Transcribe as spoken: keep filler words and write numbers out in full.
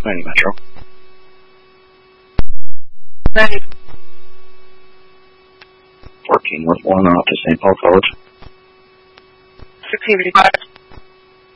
Cincinnati Metro. Right. fourteen North Walnut to Saint Paul College. sixteen fifty-five.